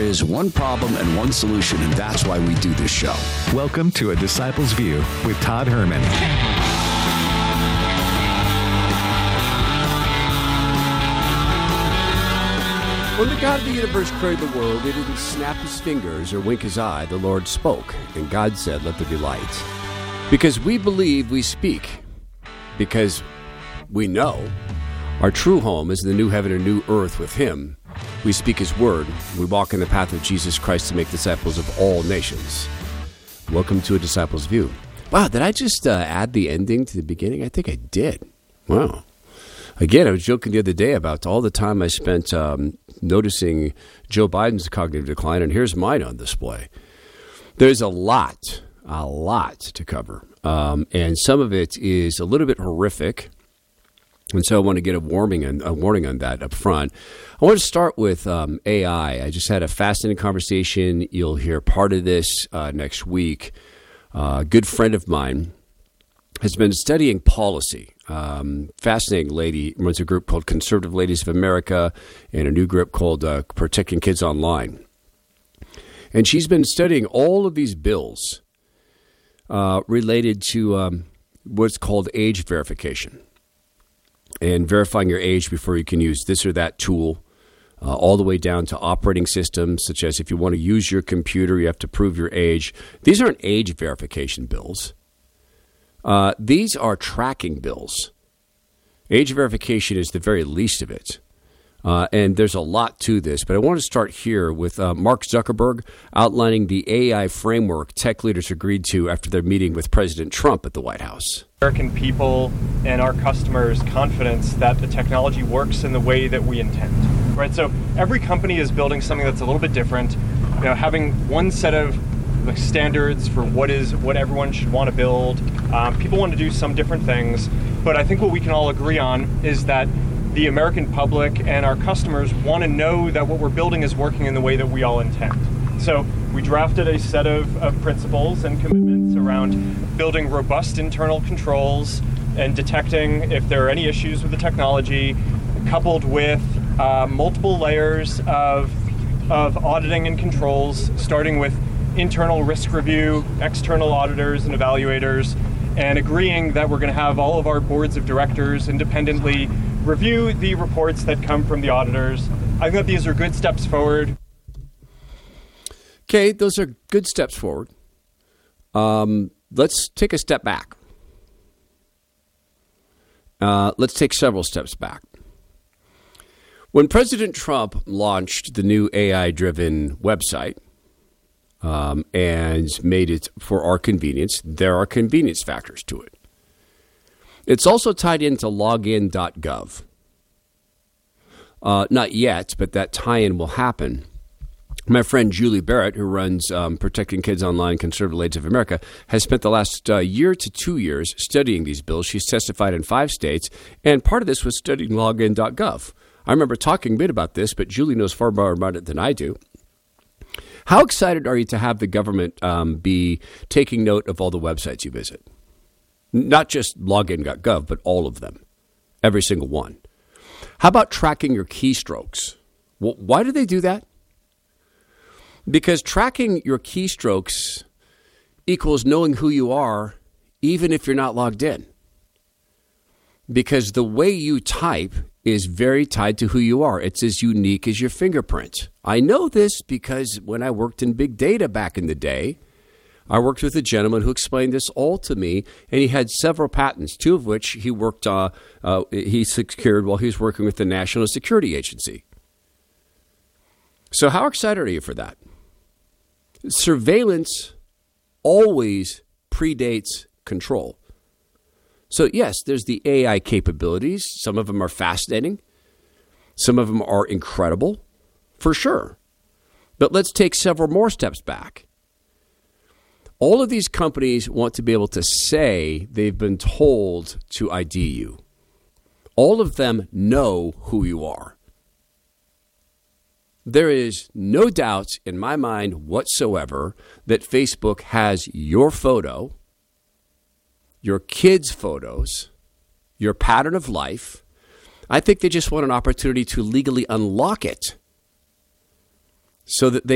is one problem and one solution, and that's why we do this show. Welcome to A Disciple's View with Todd Herman. When the God of the universe created the world, he didn't snap his fingers or wink his eye. The Lord spoke, and God said, "Let there be light." Because we believe, we speak. Because we know our true home is in the new heaven and new earth with him. We speak his word. We walk in the path of Jesus Christ to make disciples of all nations. Welcome to A Disciple's View. Wow, did I just add the ending to the beginning? I think I did. Wow. Again, I was joking the other day about all the time I spent noticing Joe Biden's cognitive decline, and here's mine on display. There's a lot to cover, and some of it is a little bit horrific, and so I want to get a warning on that up front. I want to start with AI. I just had a fascinating conversation. You'll hear part of this next week. A good friend of mine has been studying policy. Fascinating lady, runs a group called Conservative Ladies of America and a new group called Protecting Kids Online. And she's been studying all of these bills related to what's called age verification and verifying your age before you can use this or that tool, all the way down to operating systems, such as if you want to use your computer, you have to prove your age. These aren't age verification bills. These are tracking bills. Age verification is the very least of it. And there's a lot to this, but I want to start here with Mark Zuckerberg outlining the AI framework tech leaders agreed to after their meeting with President Trump at the White House. American people and our customers confidence that the technology works in the way that we intend, right? So every company is building something that's a little bit different. You know, having one set of standards for what everyone should want to build. People want to do some different things, but I think what we can all agree on is that the American public and our customers want to know that what we're building is working in the way that we all intend. So we drafted a set of principles and commitments around building robust internal controls and detecting if there are any issues with the technology, coupled with multiple layers of auditing and controls, starting with internal risk review, external auditors and evaluators, and agreeing that we're going to have all of our boards of directors independently review the reports that come from the auditors. I think that these are good steps forward. Okay, those are good steps forward. Let's take a step back. Let's take several steps back. When President Trump launched the new AI-driven website, and made it for our convenience, there are convenience factors to it. It's also tied into login.gov. Not yet, but that tie-in will happen. My friend Julie Barrett, who runs Protecting Kids Online, Conservative Ladies of America, has spent the last year to 2 years studying these bills. She's testified in 5 states, and part of this was studying login.gov. I remember talking a bit about this, but Julie knows far more about it than I do. How excited are you to have the government be taking note of all the websites you visit? Not just login.gov, but all of them, every single one. How about tracking your keystrokes? Well, why do they do that? Because tracking your keystrokes equals knowing who you are, even if you're not logged in. Because the way you type is very tied to who you are. It's as unique as your fingerprint. I know this because when I worked in big data back in the day, I worked with a gentleman who explained this all to me, and he had several patents, 2 of which he secured while he was working with the National Security Agency. So how excited are you for that? Surveillance always predates control. So yes, there's the AI capabilities. Some of them are fascinating. Some of them are incredible, for sure. But let's take several more steps back. All of these companies want to be able to say they've been told to ID you. All of them know who you are. There is no doubt in my mind whatsoever that Facebook has your photo, your kids' photos, your pattern of life. I think they just want an opportunity to legally unlock it so that they